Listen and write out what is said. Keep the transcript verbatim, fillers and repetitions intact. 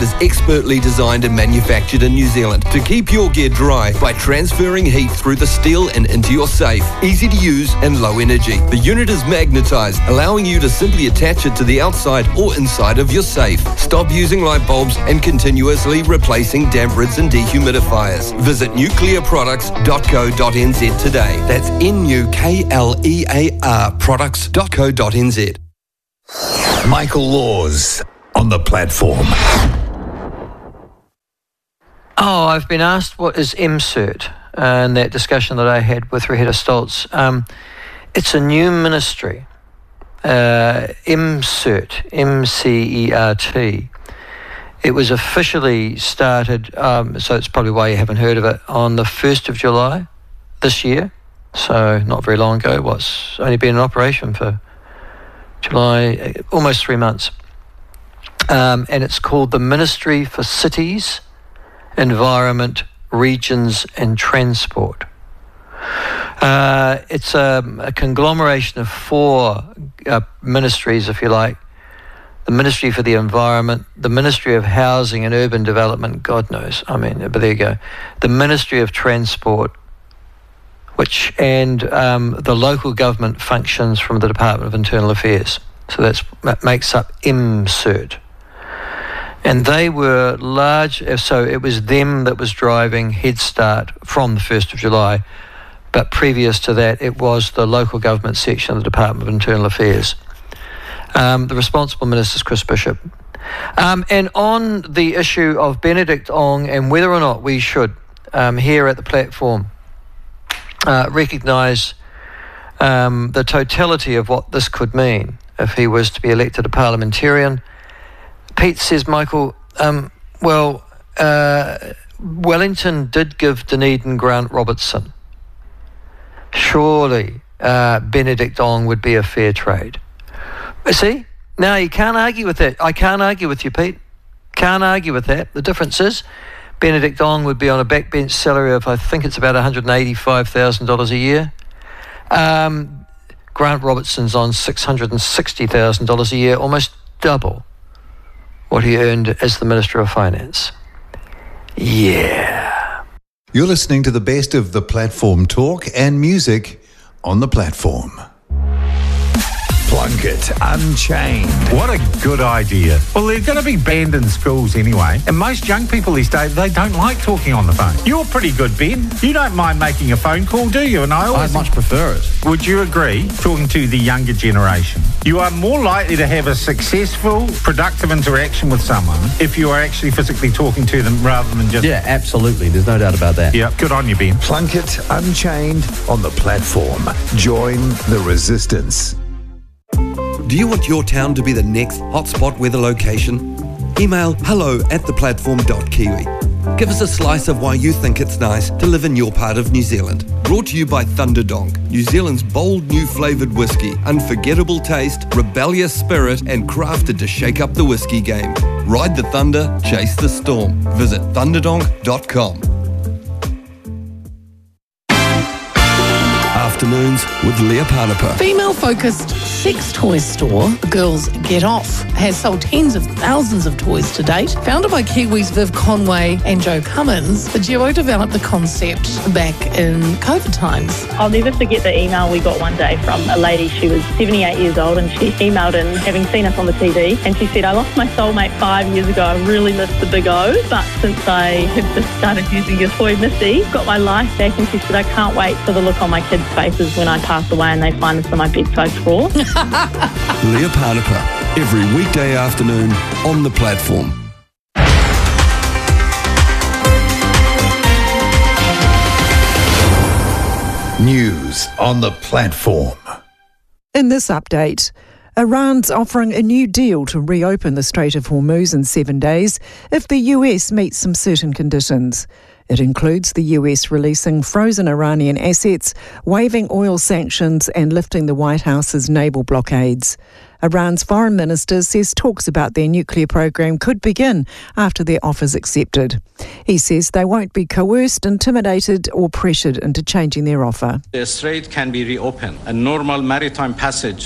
but is expertly designed and manufactured in New Zealand to keep your gear dry by transferring heat through the steel and into your safe. Easy to use and low energy. The unit is magnetized, allowing you to simply attach it to the outside or inside of your safe. Stop using light bulbs and continuously replacing dampers and dehumidifiers. Visit nuclear products dot co dot n z today. That's N U K L E A R products dot co dot n z. Michael Laws on the platform. Oh, I've been asked what is M CERT, uh, in that discussion that I had with Reheta Stoltz. Um, it's a new ministry, uh, M CERT, M C E R T. It was officially started, um, so it's probably why you haven't heard of it, on the first of July this year. So not very long ago. What's only been in operation for July, almost three months. Um, and it's called the Ministry for Cities, Environment, Regions and Transport. Uh, it's a, a conglomeration of four uh, ministries, if you like. The Ministry for the Environment, the Ministry of Housing and Urban Development, God knows, I mean, but there you go. The Ministry of Transport, which and um, the local government functions from the Department of Internal Affairs. So that's, that makes up M CERT. And they were large, so it was them that was driving Head Start from the first of July. But previous to that, it was the local government section of the Department of Internal Affairs. Um, the responsible minister is Chris Bishop. Um, and on the issue of Benedict Ong and whether or not we should, um, here at the platform, uh, recognise um, the totality of what this could mean if he was to be elected a parliamentarian, Pete says, Michael, um, well, uh, Wellington did give Dunedin Grant Robertson. Surely uh, Benedict Ong would be a fair trade. See, now you can't argue with that. I can't argue with you, Pete. Can't argue with that. The difference is Benedict Ong would be on a backbench salary of, I think it's about one hundred eighty-five thousand dollars a year. Um, Grant Robertson's on six hundred sixty thousand dollars a year, almost double what he earned as the Minister of Finance. Yeah. You're listening to the best of the platform talk and music on the platform. Plunkett Unchained. What a good idea. Well, they're going to be banned in schools anyway, and most young people these days, they don't like talking on the phone. You're pretty good, Ben. You don't mind making a phone call, do you? And I always I much prefer it. Would you agree, talking to the younger generation, you are more likely to have a successful, productive interaction with someone if you are actually physically talking to them rather than just... Yeah, absolutely. There's no doubt about that. Yeah, good on you, Ben. Plunkett Unchained on the platform. Join the resistance. Do you want your town to be the next hotspot weather location? Email hello at theplatform.kiwi. Give us a slice of why you think it's nice to live in your part of New Zealand. Brought to you by Thunderdonk, New Zealand's bold new flavoured whiskey. Unforgettable taste, rebellious spirit and crafted to shake up the whiskey game. Ride the thunder, chase the storm. Visit thunderdonk dot com. Afternoons with Leah Panapa. Female-focused sex toy store, Girls Get Off, has sold tens of thousands of toys to date. Founded by Kiwis Viv Conway and Joe Cummins, the duo developed the concept back in COVID times. I'll never forget the email we got one day from a lady. She was seventy-eight years old and she emailed in, having seen us on the T V, and she said, I lost my soulmate five years ago. I really missed the big O, but since I have just started using your toy, Missy, got my life back, and she said, I can't wait for the look on my kids' faces when I pass away and they find us on my bedside floor. Leah Panapa, every weekday afternoon on the platform. News on the platform. In this update, Iran's offering a new deal to reopen the Strait of Hormuz in seven days if the U S meets some certain conditions. It includes the U S releasing frozen Iranian assets, waiving oil sanctions and lifting the White House's naval blockades. Iran's foreign minister says talks about their nuclear program could begin after their offers accepted. He says they won't be coerced, intimidated or pressured into changing their offer. The strait can be reopened. A normal maritime passage